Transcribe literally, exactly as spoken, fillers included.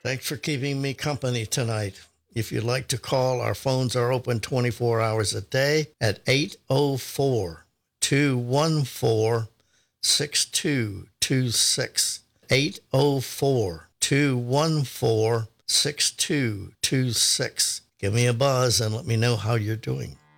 Thanks for keeping me company tonight. If you'd like to call, our phones are open twenty-four hours a day at eight oh four, two one four, six two two six. eight oh four, two one four, six two two six. Give me a buzz and let me know how you're doing.